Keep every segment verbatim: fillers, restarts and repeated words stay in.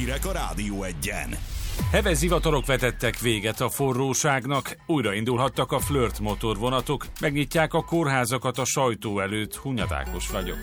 Hírek a Rádió Egyen. Heves zivatarok vetettek véget a forróságnak, újraindulhattak a flirt motorvonatok, megnyitják a kórházakat a sajtó előtt, Hunyad vagyok.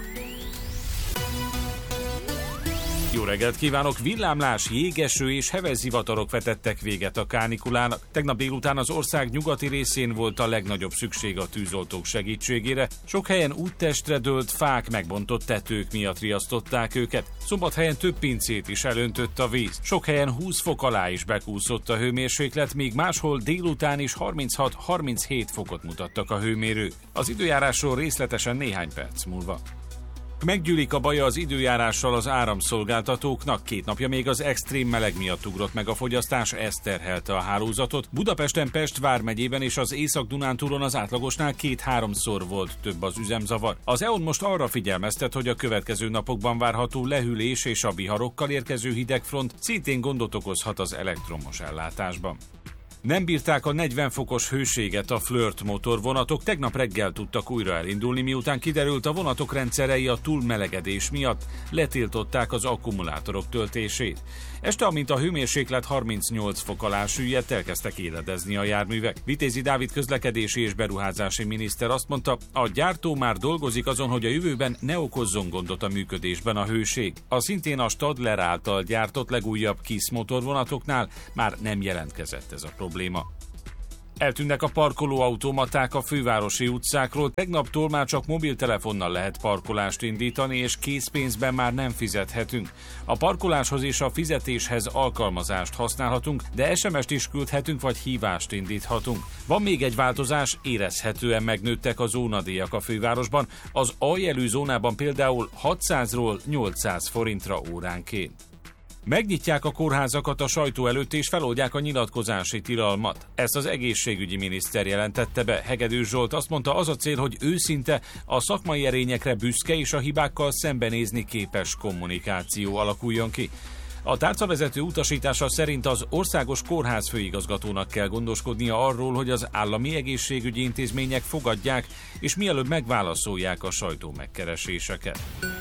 Jó reggelt kívánok! Villámlás, jégeső és heves zivatarok vetettek véget a kánikulának. Tegnap délután az ország nyugati részén volt a legnagyobb szükség a tűzoltók segítségére. Sok helyen úttestre dőlt fák, megbontott tetők miatt riasztották őket. Szombathelyen több pincét is elöntött a víz. Sok helyen húsz fok alá is bekúszott a hőmérséklet, míg máshol délután is harminchat-harminchét fokot mutattak a hőmérők. Az időjárásról részletesen néhány perc múlva. Meggyűlik a baja az időjárással az áramszolgáltatóknak. Két napja még az extrém meleg miatt ugrott meg a fogyasztás, ez terhelte a hálózatot. Budapesten, Pest vármegyében és az Észak-Dunántúlon az átlagosnál két-háromszor volt több az üzemzavar. Az é o en most arra figyelmeztet, hogy a következő napokban várható lehűlés és a viharokkal érkező hidegfront szintén gondot okozhat az elektromos ellátásban. Nem bírták a negyven fokos hőséget a flirt motorvonatok, tegnap reggel tudtak újra elindulni, miután kiderült, a vonatok rendszerei a túlmelegedés miatt letiltották az akkumulátorok töltését. Este, amint a hőmérséklet harmincnyolc fok alá süllyedt, elkezdtek éledezni a járművek. Vitézi Dávid közlekedési és beruházási miniszter azt mondta, a gyártó már dolgozik azon, hogy a jövőben ne okozzon gondot a működésben a hőség. A szintén a Stadler által gyártott legújabb KISZ motorvonatoknál már nem jelentkezett ez a probléma. Eltűnnek a parkolóautomaták a fővárosi utcákról, tegnaptól már csak mobiltelefonnal lehet parkolást indítani, és készpénzben már nem fizethetünk. A parkoláshoz és a fizetéshez alkalmazást használhatunk, de es em est is küldhetünk vagy hívást indíthatunk. Van még egy változás, érezhetően megnőttek a zónadíjak a fővárosban, az A-jelű zónában például hatszázról nyolcszáz forintra óránként. Megnyitják a kórházakat a sajtó előtt és feloldják a nyilatkozási tilalmat. Ezt az egészségügyi miniszter jelentette be. Hegedűs Zsolt azt mondta, az a cél, hogy őszinte, a szakmai erényekre büszke és a hibákkal szembenézni képes kommunikáció alakuljon ki. A tárcavezető utasítása szerint az országos kórház főigazgatónak kell gondoskodnia arról, hogy az állami egészségügyi intézmények fogadják és mielőbb megválaszolják a sajtó megkereséseket.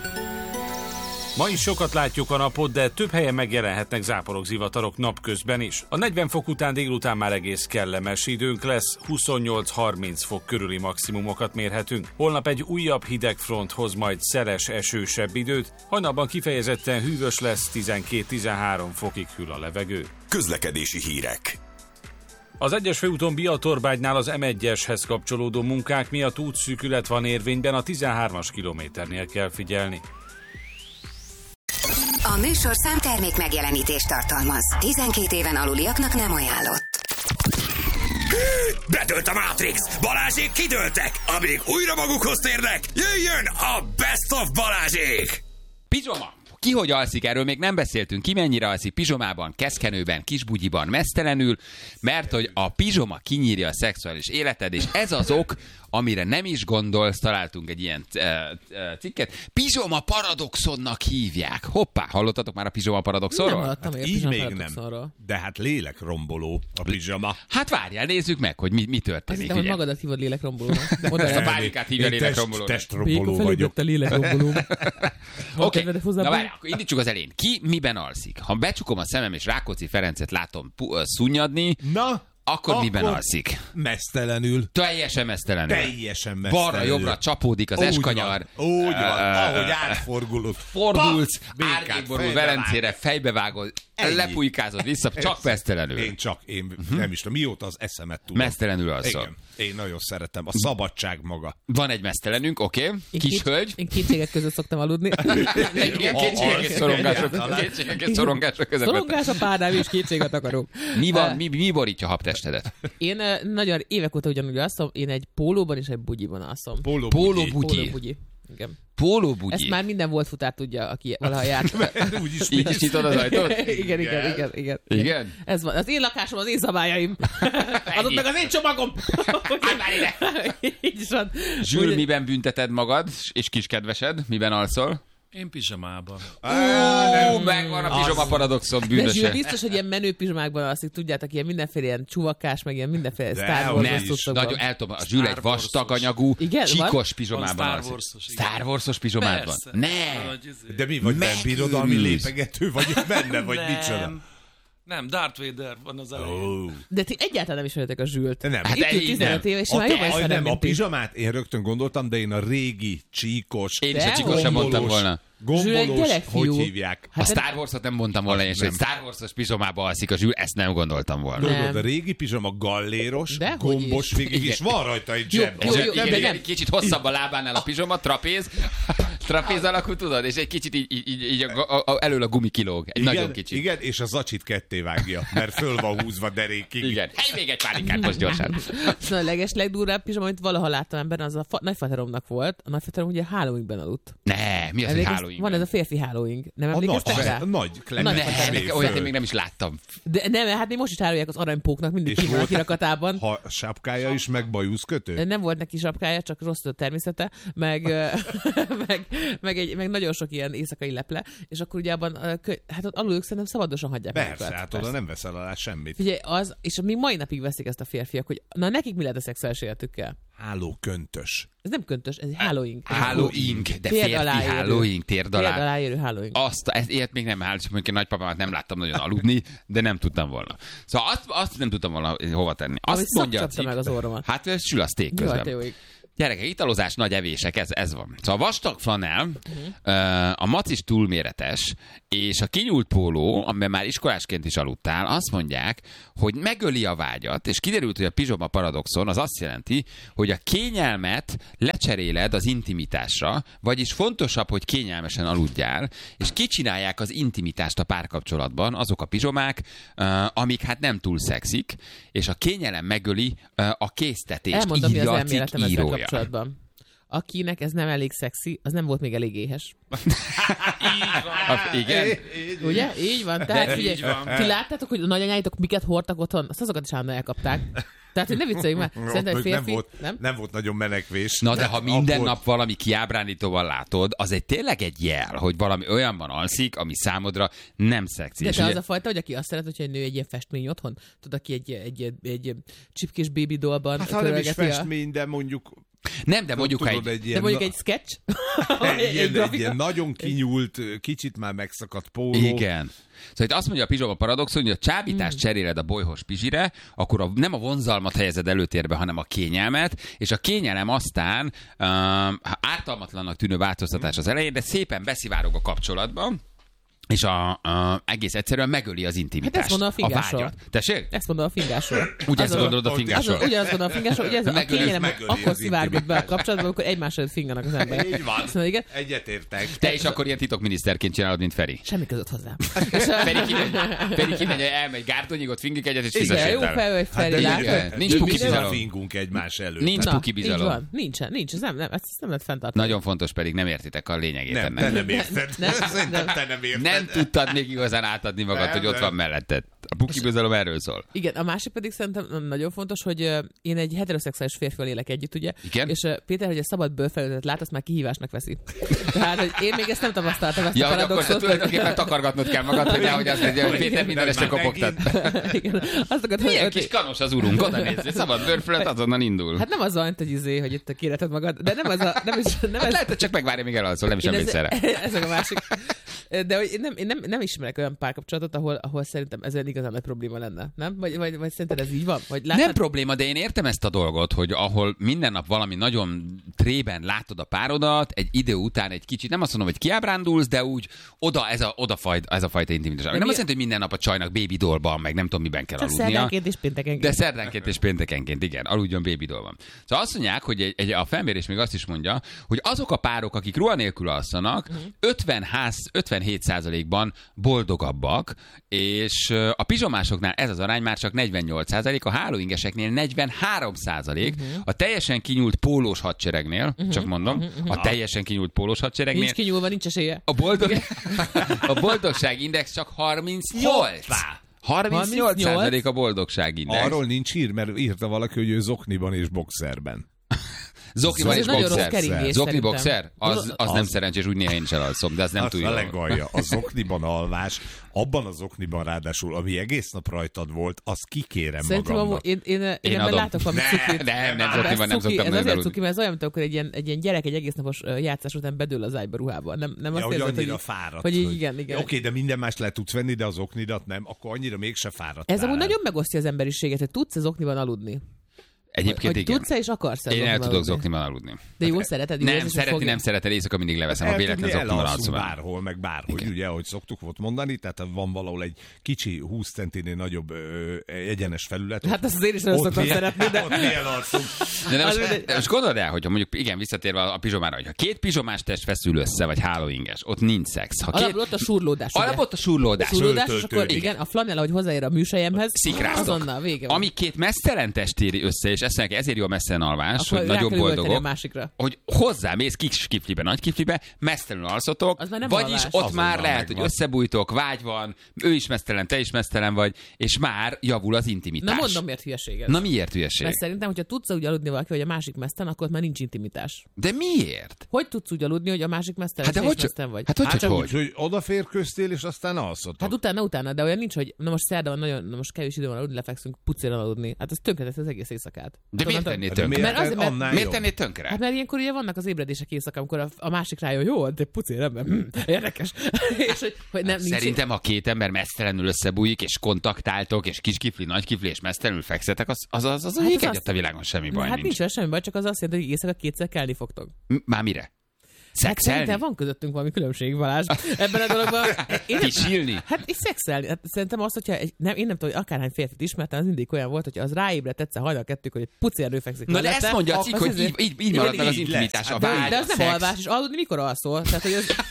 Ma is sokat látjuk a napot, de több helyen megjelenhetnek záporok, zivatarok napközben is. A negyven fok után délután már egész kellemes időnk lesz, huszonnyolc-harminc fok körüli maximumokat mérhetünk. Holnap egy újabb hidegfront hoz majd szeles, esősebb időt, hajnalban kifejezetten hűvös lesz, tizenkét-tizenhárom fokig hűl a levegő. Közlekedési hírek. Az egyes főúton Biatorbágynál az em egyeshez kapcsolódó munkák miatt útszűkület van érvényben, a tizenhármas kilométernél kell figyelni. A műsor számtermék megjelenítést tartalmaz. tizenkét éven aluliaknak nem ajánlott. Bedőlt a Matrix! Balázsék kidőltek! Amíg újra magukhoz térnek, jöjjön a Best of Balázsék! Pizsoma! Ki hogy alszik, erről még nem beszéltünk, ki mennyire alszik pizsomában, keszkenőben, kisbugyiban, mesztelenül, mert hogy a pizsoma kinyírja a szexuális életed, és ez az ok, amire nem is gondolsz, találtunk egy ilyen uh, uh, cikket. Pizsoma paradoxonnak hívják. Hoppá, hallottatok már a pizsoma paradoxonról? Nem hallottam, hát hogy a így pizsoma még paradoxonról. nem. De hát lélekromboló a pizsoma. Hát várjál, nézzük meg, hogy mi, mi Azt történik. hittem, hogy magadat hívod lélekrombolónak. Ezt a bálikát hívja lélekrombolónak. Testromboló Béka vagyok. a lélekromboló. Oké, okay. Na várjál, akkor indítsuk az elején. Ki miben alszik? Ha becsukom a szemem és Rákóczi Ferencet látom pu- szunnyadni, Na, akkor, akkor miben akkor alszik? Mesztelenül. Teljesen mesztelenül. Teljesen mesztelenül. Balra-jobbra csapódik az Úgy eskanyar. Van, úgy van, Uh, ahogy átfordulod. Fordulsz, Békát árnyékborul fejbe Velencére, fejbevágod, Ennyi. lepujkázod vissza, csak mesztelenül. Én csak, én uh-huh. nem is tudom, mióta az eszemet tudom. Mesztelenül alszol. Igen, én nagyon szeretem. A szabadság maga. Van egy mesztelenünk, oké. Okay. Kis hölgy. Én kétségek között szoktam aludni. Igen, kétségek és szorongások. Kétségek és szorongások között. Szorongás a párnám, és kétséget akarok. Mi van, mi, mi borítja a habtestedet? Én uh, nagyon évek óta ugyanúgy alszom, én egy pólóban és egy bugyiban alszom. Póló Póló bugyi. bugyi. Póló bugyi. Igen. Póló bugyi. Ezt már minden volt futár tudja, aki valaha járt. Úgy is Így is nyitod az ajtót? igen, igen, igen, igen. Igen? Ez van. Az én lakásom, az én szabályaim. Adott meg az én csomagom. Már ide! Így is van. Zsül, Úgy- miben bünteted magad, és kiskedvesed? Miben alszol? Én pizsamában. Ó, megvan a pizsoma paradoxon De bűnöse. Zsül biztos, hogy ilyen menő pizsomákban alszik, tudjátok, ilyen mindenféle ilyen csuvakás, meg ilyen mindenféle De, Star hogy Wars Nem, cuccokban. nagyon eltobban. A Zsül egy Star vastag Wars-os. anyagú, Igen, csíkos van? pizsomában Van Star alszik. Wars-os, igen. Star Wars-os pizsomában? Persze. Ne! Vagy izé- De mi vagy benne birodalmi lépegető, vagy benne, vagy micsoda? Nem. Nem, Darth Vader van az elején. Ó. De ti egyáltalán nem ismeritek a Zsült. Nem. Hát Hát itt ül így tizenöt nem. éve, és A, már jobban a, ismerem, nem, a mint ti. pizsamát én rögtön gondoltam, de én a régi, csíkos, Én is a De csíkos sem mondtam gombolós, volna. Zsül egy gombolós, gyerekfiú. hogy hívják? A Star Wars-ot nem mondtam volna, én, hogy Star Wars-os pizsomába alszik a Zsül, ezt nem gondoltam volna. Nem. Tudod, a régi pizsama galléros, Dehogy gombos is. végig, és van rajta egy Jó, zseb. jó, Igen, jó, igen, de igen, nem. kicsit hosszabb a lábánál a pizsoma, trapéz, trapéz alakú, tudod, és egy kicsit így, így, így, így a, a, a, elől a gumi kilóg, egy Igen, nagyon kicsit. igen, és a zacsit ketté vágja, mert föl van húzva derékig. Igen. Hely, még egy pálinkát most gyorsan. Szóval a leges legdurvább pizsama, amit valaha láttam emberben, az a fa- nagyfateromnak volt. A nagyfaterom ugye Halloweenben aludt. Ne, mi az, hogy Emlékezz- Halloween? Van ez a férfi Halloween. Nem A nagy, emlékeztek rá? a nagy A Clement nagy Ne, faterom. ne, olyat én még nem is láttam. De nem, hát még most is árulják az aranypóknak, mindig És ki van a volt- kirakatában. Ha a sapkája is, meg bajuszkötő? Nem volt neki sapkája, csak rossz a természete, meg, meg, meg, egy, meg nagyon sok ilyen éjszakai leple, és akkor ugye abban, ö, kö- hát ott alul ők szerintem szabadosan hagyják Persze, magukat. hát oda nem veszel alá semmit. Figyelj, az, és még mai napig veszik ezt a férfiak, hogy na nekik mi lehet a szexuális életükkel? Háló köntös. Ez nem köntös, ez Halloween. Halloween, de Térd férfi alá érő. Halloween, térd Térd alá. alá érő Halloween. Azt, ezt, ilyet még nem állt, mondjuk én nagypapámat nem láttam nagyon aludni, de nem tudtam volna. Szóval azt, azt nem tudtam volna hova tenni. Azt Ami mondja a szakcsapta cikk, meg az orromat. hát ez sül a szték Jaj, te közben. jó ég. Gyerekek, italozás, nagy evések, ez, ez van. Szóval a vastag flanell, Uh-huh. a macis túlméretes, és a kinyúlt póló, amiben már iskolásként is aludtál, azt mondják, hogy megöli a vágyat, és kiderült, hogy a pizsoma paradoxon az azt jelenti, hogy a kényelmet lecseréled az intimitásra, vagyis fontosabb, hogy kényelmesen aludjál, és kicsinálják az intimitást a párkapcsolatban azok a pizsomák, uh, amik hát nem túl szexik, és a kényelem megöli uh, a késztetést. Elmondom, mi írja az a cikk elméletem ezzel írója. kapcsolatban. Akinek ez nem elég szexi, az nem volt még elég éhes. A, igen? Ugye? Így van. Tehát így figyelj, van. ti láttátok, hogy a nagyanyáitok miket hordtak otthon? Azt azokat is állandóan elkapták. Tehát, hogy ne vicceljünk már. Szerintem egy nem, férfi... volt, Nem? nem volt nagyon menekvés. Na de ha minden Akkor- nap valami kiábrándítóval látod, az egy tényleg egy jel, hogy valami olyanban alszik, ami számodra nem szexi. De És te ugye- az a fajta, hogy aki azt szeret, hogyha egy nő egy ilyen festmény otthon, tudod, aki egy, egy, egy, egy csipkés baby dollban Hát ha nem is körölgeti a... festmény, de mondjuk... Nem, de mondjuk, ha tudod, egy... egy De ilyen, mondjuk egy sketch? Vagy egy, ilyen, egy grafika? ilyen nagyon kinyúlt, kicsit már megszakadt póló. Igen. Szóval itt azt mondja a pizsoma paradoxon, hogy a csábítást Hmm. cseréled a bolyhos pizsire, akkor a, nem a vonzalmat helyezed előtérbe, hanem a kényelmet, és a kényelem aztán um, ártalmatlannak tűnő változtatás az elején, de szépen beszivárog a kapcsolatban, és a, a, egész egyszerűen megöli az intimitást. Hát ezt mondom a fingásról. vágyat. Tessék? Ezt mondom a fingásról. Ugyanezt Azon- gondolod a fingásról? Azon, ugyanazt gondolom a fingásról, hogy ez a Megöli- kényelem megöli akkor az szivárgott be a intimitást. kapcsolatban, amikor egymás előtt finganak az emberek. Így van. Szóval igen, Egyetértek. Te is akkor ilyen titokminiszterként csinálod, mint Feri. semmi között hozzám. Feri kimegy, Feri kimegy, elmegy Gárdonyig, ott fingik egyet, és Igen, fizessék jó el. fel, hogy Hát Feri de lát. igen, nincs de puki minden bizalom. fingunk egymás előtt. Nincs Na, puki így bizalom. van. Nincsen, nincs, ez nem, nem, ezt nem lehet fenntartani. Nagyon fontos pedig, nem értitek a lényegét Nem, ennek. te nem érted. Nem, Szerintem nem. te nem érted. Nem tudtad még igazán átadni magad, Nem, hogy ott nem. van melletted. A puki bizalom erről szól. Igen, a másik pedig szerintem nagyon fontos, hogy ö, én egy heteroszexuális férfival élek együtt, ugye? Igen? És ö, Péter, hogy a szabad bőrfelületet lát, azt már kihívásnak veszi. Tehát, hogy én még ezt nem tapasztaltam, ezt Ja, a hogy akkor te paradoxot. tulajdonképpen takargatnod kell magad, hogy nehogy azt mondja, hogy Péter minden este már kopogtat. Igen, azt akartam, Milyen hogy- kis kanos az urunk, oda nézni, szabad bőrfölött, azonnal indul. Hát nem az van, hogy izé, hogy itt kéreted magad, de nem az a, nem is, nem Hát ez, lehet, hogy csak megvárja, még elalszol, nem is én emlékszel rá. ez, ez a másik. De hogy én nem, én nem, nem ismerek olyan párkapcsolatot, ahol, ahol szerintem ez igazán nagy probléma lenne, nem? Vagy, vagy, vagy szerinted ez így van? Vagy Nem látnád- probléma, de én értem ezt a dolgot, hogy ahol minden nap valami nagyon trében látod a párodat, egy idő után egy kicsit, nem azt mondom, hogy kiábrándulsz, de úgy oda ez a, oda fajt, ez a fajta intimitás. Nem mi- azt jelenti, hogy minden nap a csajnak baby dollban, meg nem tudom miben kell Csak aludnia. szerdánként és péntekenként. De szerdánként és péntekenként, igen, aludjon baby dollban. Szóval azt mondják, hogy egy, egy, a felmérés még azt is mondja, hogy azok a párok, akik ruha nélkül alszanak, Mhm. ötven ház, ötvenhét százalékban boldogabbak, és ö, a pizsomásoknál ez az arány már csak negyvennyolc százalék, a hálóingeseknél negyvenhárom százalék, Mhm. a teljesen kinyúlt pólós hadseregnél, csak mondom, a teljesen kinyúlt pólós hadseregnél, Nincs kinyúlva, nincs esélye. a, boldog... a boldogságindex csak harmincnyolc. harmincnyolc százalék a boldogságindex. Arról nincs hír, mert írta valaki, hogy ő zokniban és boxerben. Zokniban és nagyon rossz boxer. keringés Zokni szerintem. boxer? Az, az nem szerencsés, úgy néha én is elalszom, de az nem Az túl a jó. legalja. A zokniban alvás, abban az zokniban ráadásul, ami egész nap rajtad volt, azt kikérem Szerintem magamnak. amúgy- én, én, én, Én ebben adom. látok valami Ne, cukit. nem, nem, Ez zokniban nem cuki, szoktam Ez nagyon azért aludni. cuki, mert ez olyan, mint amikor egy ilyen, egy ilyen gyerek egy egész napos ö, játszás után bedől az ágyba ruhában. Nem, nem Ja, azt hogy érzed, annyira hogy, fáradt. hogy így, igen, igen. Oké, de minden más le tudsz venni, de az oknidat nem, akkor annyira mégse fáradt. Ez amúgy nagyon megosztja az emberiséget, hogy tudsz az okniban aludni. Egyébként Hogy igen. tudsz-e és akarsz-e Én el zokniban tudok aludni? zokniban aludni. De jól szereted? Jó Nem, érzés, hogy szeretni fogja? nem szereted, éjszaka mindig leveszem, a véletlen zokniban elalszunk alszom el. bárhol, meg bárhogy, ugye, ahogy szoktuk volt mondani, tehát van valahol egy kicsi húsz centinél nagyobb ö, egyenes felület. Hát azt az én is nagyon Ott szoktam mi- szeretni, de... Ott mi elalszunk. De, de, Az most, mindegy. de most gondold el, hogyha mondjuk, igen, visszatérve a, a pizsomára, hogyha két pizsomás test feszül össze, vagy hálóinges, ott nincs szex. Ha két, Alapból ott a surlódás. ugye? alapból ott a surlódás. Surlódás, és akkor Föltöltődik. igen, a flanella, hogy hozzáér a műsejemhez, Szikráztok. azonnal vége van. Ami két mesztelen test éri össze, és ezt ezért jó a messzelen alvás, Akkor hogy rá nagyon kell üvölteni boldogok, a másikra. hogy hozzámész kis kiflibe, nagy kiflibe, mesztelenül alszotok, Az már nem vagyis alvás. ott Azonnal már lehet, megvan. hogy összebújtok, vágy van, ő is mesztelen, te is mesztelen vagy, és már javul az intimitás. Na mondom, miért hülyeség ez. Na miért hülyeség? Mert szerintem, hogyha tudsz úgy aludni valaki, hogy a másik meszten, akkor ott már nincs intimitás. De miért? Hogy tudsz úgy aludni, hogy a másik meszten, Hát de és te hogy, is meszten vagy? hát hogy, Hát hogy, csak hogy? úgy, hogy odaférköztél, és aztán alszotok. Hát utána, utána, de olyan nincs, hogy na most szerda van nagyon, na most kevés idő van aludni, lefekszünk pucéran aludni. Hát ez tönkretesz az egész éjszakát. De miért Tudod, tennéd De tönkre? Mert azért, mert- annál Miért jobb. tennéd tönkre? Hát mert ilyenkor ugye vannak az ébredések éjszaka, amikor a, a másik rájön, jó, de pucér ember, hm, érdekes. és hogy, hogy nem, nincs. Szerintem, ha két ember mesztelenül összebújik, és kontaktáltok, és kis kifli, nagy kifli, és mesztelenül fekszetek, az az, az, az, az Hát ég az egyet azt- a világon semmi baj hát nincs. nincs vele semmi baj, csak az azt jelenti, hogy éjszaka kétszer kelni fogtok. M- Már mire? Hát Szexelni? szerintem van közöttünk valami különbség, Balázs, ebben a dologban. Én nem, Kisilni? hát és szexelni. Hát szerintem azt, hogyha egy, nem, én nem tudom, hogy akárhány férfit ismertem, az mindig olyan volt, hogy az ráébredt egyszer hajnal kettőkor, hogy pucérnő fekszik Na de mellette, ezt mondja a cikk, az hogy azért- így, így, így Igen, marad meg az így intimitás, lesz. a de, vágy, de az a nem szex. alvás, és aludni mikor alszol? Tehát, hogy az,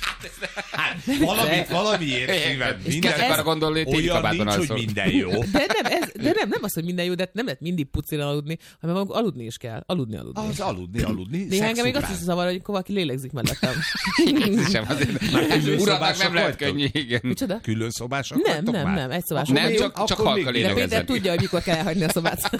Valamit, valamiért szíved. És kezdek arra gondolni, hogy téli olyan kabátban nincs, hogy alszol. minden jó. de, nem, ez, de nem, nem az, hogy minden jó, de nem lehet mindig pucéran aludni, hanem amikor aludni is kell. Aludni, aludni. Az aludni, aludni. Néha engem még azt is szexugrál. zavar, hogy akkor valaki lélegzik mellettem. Sem azért. külön Uramnak nem szobások lehet vagytok? könnyű, igen. Micsoda? Külön szobások Nem, vagytok nem, már? nem, egy szobás. Nem, Jó, csak, csak akkor halka még- De lélegezett. Péter tudja, hogy mikor kell elhagyni a szobát.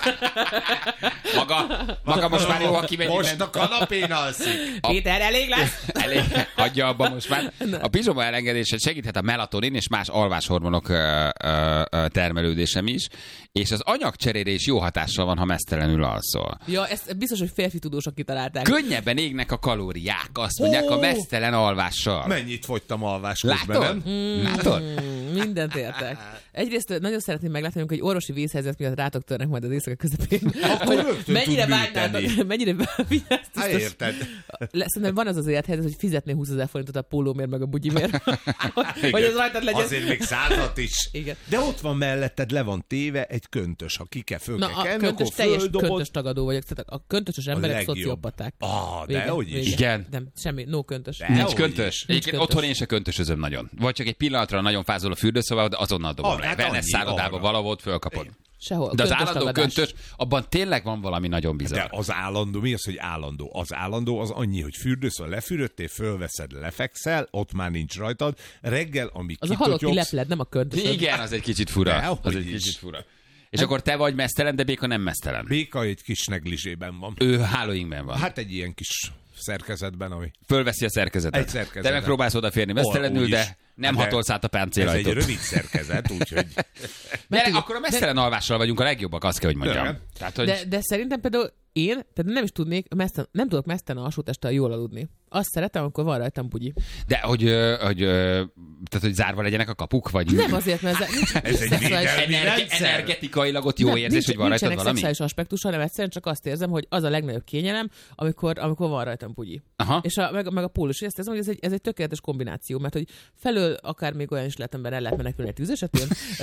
Maga, maga most már jó, ha kimegy Most innen. a kanapén alszik. Péter, elég lesz? Elég, hagyja abba most már. A pizsoma elengedése segíthet a melatonin és más alváshormonok ö, ö, ö, termelődésem is, és az anyagcserére is jó hatással van, ha mesztelenül alszol. Ja, ezt biztos, hogy férfi tudósok kitalálták. Könnyebben égnek a kalóriák, azt mondják, a Ó! mesztelen alvással. Mennyit fogytam alvás közben, Látod? nem? Látod? Mm, mindent értek. Egyrészt nagyon szeretném meglátni, hogy egy orvosi vészhelyzet miatt rátok törnek majd az éjszaka közepén. Akkor rögtön mennyire tud vágynátok, műteni. mennyire ezt Hát biztos- érted. Le- Szerintem van az az élethelyzet, hogy fizetné húszezer forintot a pólómért meg a bugyimért. hogy ez rajtad legyen. Azért még százat is. Igen. De ott van melletted, le van téve egy köntös. Ha ki kell, föl Na, kell a kelni, köntös akkor teljes földobod. köntös tagadó vagyok. Tehát a köntösös emberek legjobb. szociopaták. Ah, de Vége, hogy is. vége. Igen. Nem, semmi, no köntös. De- Nincs hogy köntös. is. Egyébként köntös. otthon én se köntösözöm nagyon. Vagy csak egy pillanatra nagyon fázol a fürdőszobába, de azonnal dobom Ah, le. hát Wellness annyi szállodába arra. valahol fölkapod. Sehol. De az Köntös állandó tagadás. köntös, abban tényleg van valami nagyon bizarr. De az állandó, mi az, hogy állandó? Az állandó az annyi, hogy fürdőszobában lefürödtél, fölveszed, lefekszel, ott már nincs rajtad. Reggel, amíg Az a halotti kitotyogsz, lepled, nem a köntös. Igen, az egy kicsit fura. De, Az hogy egy is. kicsit fura. És akkor te vagy mesztelen, de Béka nem mesztelen. Béka egy kis neglisében van. Ő hálóinkben van. Hát egy ilyen kis szerkezetben, ami... Fölveszi a szerkezetet. Egy szerkezetet. Te megpróbálsz odaférni mesztelenül, Úgy de is. nem De hatolsz át a Ez egy páncélajtót. rövid szerkezet, úgyhogy... De akkor a mesztelen alvással vagyunk a legjobbak, azt kell, hogy mondjam. De. Tehát, hogy... De, de szerintem például én például nem is tudnék, meszten, nem tudok mesztelen alsótesttel jól aludni. Azt szeretem, amikor van rajtam bugyi. De hogy, ö, hogy, ö, tehát, hogy zárva legyenek a kapuk, vagy... Nem azért, mert ez, nincs, Ez egy szexuális- védelmi Energe- rendszer. energetikailag ott jó nem, érzés, nincs, hogy van rajtad nincsenek valami? szexuális aspektusa, hanem egyszerűen csak azt érzem, hogy az a legnagyobb kényelem, amikor, amikor van rajtam bugyi. Aha. És a, meg, meg a pólus, ezt érzem, hogy ez egy, ez egy tökéletes kombináció, mert hogy felől akár még olyan is lehet, ember el lehet menekülni egy tűz esetén.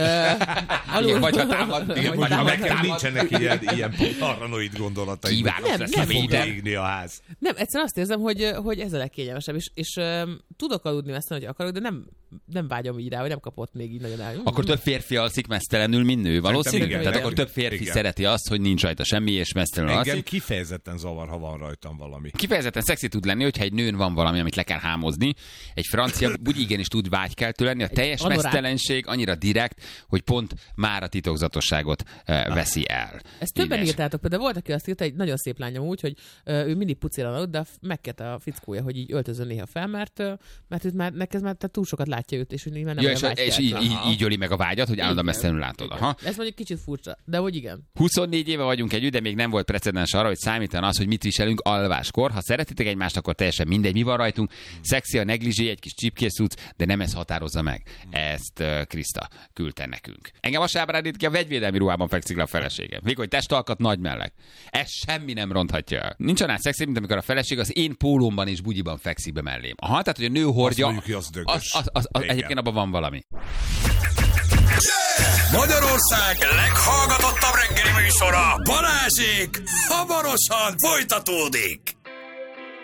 Uh, Igen, vagy ha támad, igen, vagy ha támad. megtámad. Nekem nincsenek ilyen, ilyen paranoid gondolatai. Kívánom, Nem, lesz nem Ki fog minden. égni a ház. Nem, egyszerűen azt érzem, hogy, hogy ez a legkényelmesebb, és, és um, tudok aludni ezt, hogy akarok, de nem nem vágyom így rá, hogy nem kapott még így nagyon el. Akkor több férfi alszik mesztelenül, mint nő, valószínűleg? igen, Tehát igen. akkor több férfi Igen. szereti azt, hogy nincs rajta semmi, és mesztelenül Engem alszik. kifejezetten zavar, ha van rajtam valami. Kifejezetten szexi tud lenni, hogyha egy nőn van valami, amit le kell hámozni. Egy francia úgy igenis tud vágykeltő lenni. A teljes anorák. mesztelenség annyira direkt, hogy pont már a titokzatosságot uh, veszi el. Ezt többen Így írtátok, például volt, aki azt írta, egy nagyon szép lányom úgy, hogy ö, ő mindig pucéran, de megkérte a fickója, hogy így öltözön néha fel, mert, ö, mert őt már, neked már tehát túl sokat látja őt, és hogy már nem Ja, olyan és, és így, így, így öli meg a vágyat, hogy állandóan mesztelenül látod. Aha. Ez mondjuk kicsit furcsa, de hogy igen. huszonnégy éve vagyunk együtt, de még nem volt precedens arra, hogy számítaná az, hogy mit viselünk alváskor. Ha szeretitek egymást, akkor teljesen mindegy, mi van rajtunk. Szexi a negligé, egy kis csipkés cucc, de nem ez határozza meg. Ezt uh, Kriszta küldte nekünk. Engem azt ábrándít ki, a vegyvédelmi ruhában fekszik le a feleségem. Vékony testalkat, nagy melleg. Ez semmi nem ronthatja el. Nincs annál szexi, mint amikor a feleség az én pólómban és bugyiban fekszik be mellém. Aha, tehát hogy a nő hordja. Azt mondjuk, hogy az dögös. Az, az, az, az, Igen. egyébként abban van valami. Magyarország leghallgatottabb reggeli műsora, Balázsék hamarosan folytatódik.